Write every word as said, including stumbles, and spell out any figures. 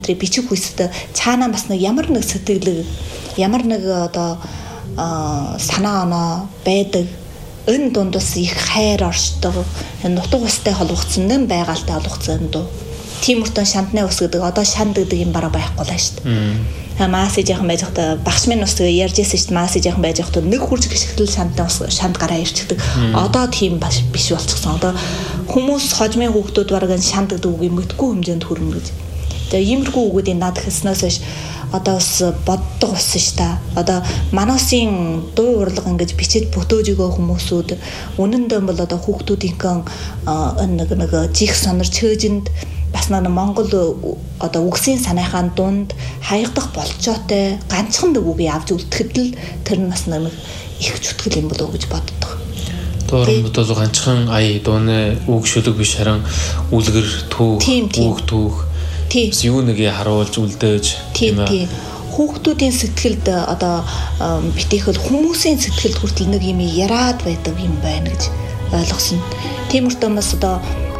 бичиг хүсэд цаанаа бас нэг ямар нэг сэтгэл ямар нэг одоо санаа оноо байдаг энэ дундас их хайр оршдог нутаг устай холбогдсон нэм байгальтай холбогдсон дуу. Тиймүртэн шандны ус гэдэг одоо шанд гэдэг юм бараа байхгүй лаа шүү дээ. Мааси жоохон байж байхдаа багш минь ус тэгээ ярьж байсан шүү дээ. Мааси жоохон байж байхдаа нэг хурж гიშгтэл шандны ус шанд гараа ирчихдэг. Одоо тийм биш болчихсон. Одоо хүмүүс хожмын хүүхдүүд бараг энэ шанд гэдэг үгийг мэдгүй хэмжээнд хүрнэ гэж. Тэгээ иймэрхүү үгүүдийн над хэлснээс биш одоо бас боддог болсон ш та. Одоо Маносын дуу урлаг ингэж бичиж бүтөөж өгөө хүмүүсүүд үнэндээ бол одоо хүүхдүүдийнхэн нэг нэг жих сонорч хөөжинд бас нэг Монгол одоо үгсийн санаахын дунд хаягдах болцоотой ганцхан нэг үгийг авч үлдэхэд л тэр нь бас нэг их чүтгэл юм болов уу гэж боддог. Дөрөв бодол ганцхан ая дууны үг шүлэг биш харин үлгэр түүх үг түүх Бас юу нэгийг харуулж үлдээж тийм ээ. Хүүхдүүдийн сэтгэлд одоо битэхэл хүмүүсийн сэтгэлд хүртэл нэг юм яраад байдаг юм байна гэж ойлгосон. Тиймэрхүү бас одоо